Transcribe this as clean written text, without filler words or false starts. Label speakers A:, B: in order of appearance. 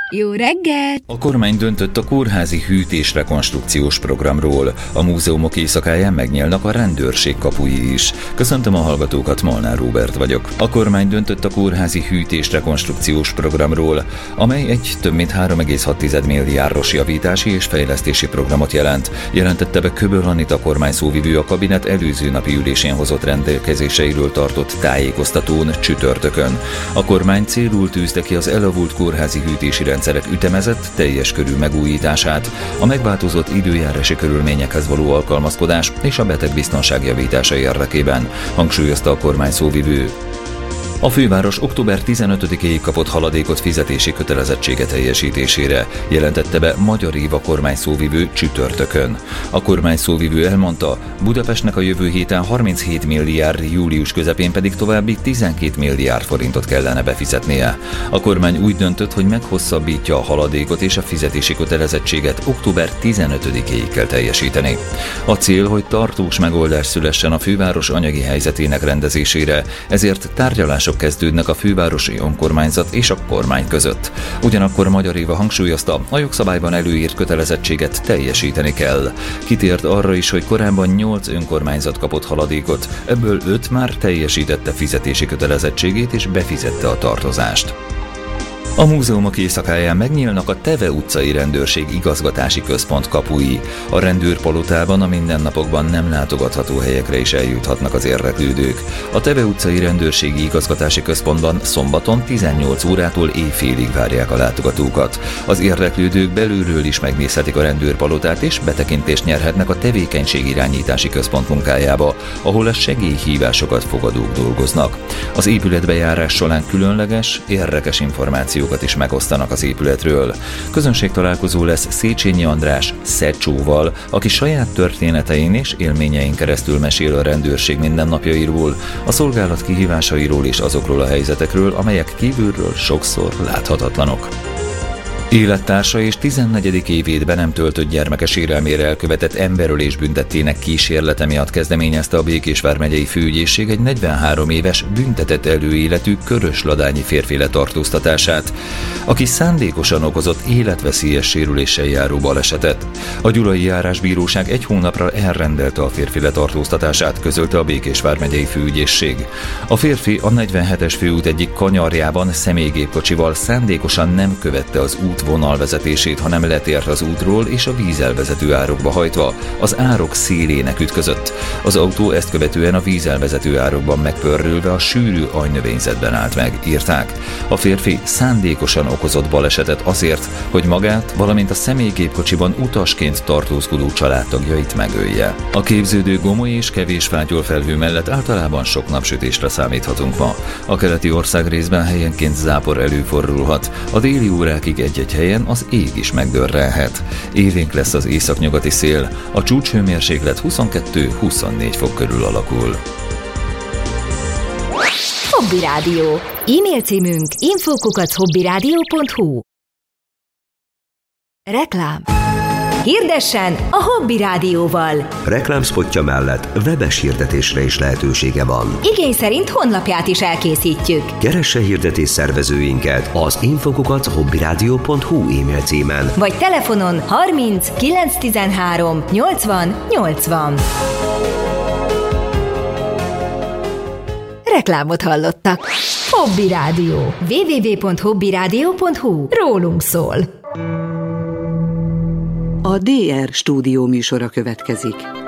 A: Jó reggelt!
B: A kormány döntött a kórházi hűtés-rekonstrukciós programról. A múzeumok éjszakáján megnyílnak a rendőrség kapui is. Köszöntöm a hallgatókat, Molnár Róbert vagyok. A kormány döntött a kórházi hűtés-rekonstrukciós programról, amely egy több mint 3,6 milliárdos javítási és fejlesztési programot jelent. Jelentette be Köböl Anita kormányszóvivő a kabinet előző napi ülésén hozott rendelkezéseiről tartott tájékoztatón csütörtökön. A kormány célul tűzte ki az elavult kórházi hűtési rendszerek ütemezett, teljes körű megújítását, a megváltozott időjárási körülményekhez való alkalmazkodás és a betegbiztonság javítása érdekében, hangsúlyozta a kormány szóvivő. A főváros október 15-éig kapott haladékot fizetési kötelezettsége teljesítésére, jelentette be Magyar Éva kormányszóvivő csütörtökön. A kormányszóvivő elmondta, Budapestnek a jövő héten 37 milliárd, július közepén pedig további 12 milliárd forintot kellene befizetnie. A kormány úgy döntött, hogy meghosszabbítja a haladékot és a fizetési kötelezettséget október 15-éig kell teljesíteni. A cél, hogy tartós megoldás szülessen a főváros anyagi helyzetének rendezésére, ezért tárgyalások kezdődnek a fővárosi önkormányzat és a kormány között. Ugyanakkor Magyar Éva hangsúlyozta, a jogszabályban előírt kötelezettséget teljesíteni kell. Kitért arra is, hogy korábban 8 önkormányzat kapott haladékot, ebből 5 már teljesítette fizetési kötelezettségét és befizette a tartozást. A múzeumok éjszakáján megnyílnak a Teve utcai rendőrség igazgatási központ kapui. A rendőrpalotában a mindennapokban nem látogatható helyekre is eljuthatnak az érdeklődők. A Teve utcai rendőrségi igazgatási központban szombaton 18 órától éjfélig várják a látogatókat. Az érdeklődők belülről is megnézhetik a rendőrpalotát és betekintést nyerhetnek a tevékenységirányítási központ munkájába, ahol a segélyhívásokat fogadók dolgoznak. Az épületbejárás során különleges, érdekes információkat is megosztanak az épületről. Közönségtalálkozó lesz Széchenyi András Szecsóval, aki saját történetein és élményein keresztül mesél a rendőrség mindennapjairól, a szolgálat kihívásairól és azokról a helyzetekről, amelyek kívülről sokszor láthatatlanok. Élettársa és 14. évét be nem töltött gyermeke sérelmére elkövetett emberölés büntettének kísérlete miatt kezdeményezte a Békés vármegyei főügyészség egy 43 éves büntetett előéletű körösladányi férfi letartóztatását, aki szándékosan okozott életveszélyes sérüléssel járó balesetet. A Gyulai Járásbíróság 1 hónapra elrendelte a férfi letartóztatását, közölte a Békés vármegyei főügyészség. A férfi a 47-es főút egyik kanyarjában személygépkocsival szándékosan nem követte az útvonal vezetését, hanem letért az útról és a vízelvezető árokba hajtva, az árok szélének ütközött. Az autó ezt követően a vízelvezető árokban megpörrülve a sűrű ajnövényzetben állt meg, írták. A férfi szándékosan okozott balesetet azért, hogy magát, valamint a személygépkocsiban utasként tartózkodó családtagjait megölje. A képződő gomoly és kevés fátyolfelhő mellett általában sok napsütésre számíthatunk ma. A keleti országrészben helyenként zápor előfordulhat, a déli órákig egy helyen az ég is megdörrelhet. Élénk lesz az északnyugati szél, a csúcshőmérséklet 22-24 fok körül alakul.
A: Hobby Rádió. E-mail címünk info@hobbyradio.hu. Reklám. Hirdessen a Hobby Rádióval.
C: Reklámszpotja mellett webes hirdetésre is lehetősége van.
A: Igény szerint honlapját is elkészítjük.
C: Keresse hirdetés szervezőinket az info@hobbyradio.hu e-mail címen.
A: Vagy telefonon 30 913 80 80. Reklámot hallottak. Hobby Rádió. www.hobbyradio.hu. Rólunk szól.
D: A DR stúdió műsora következik.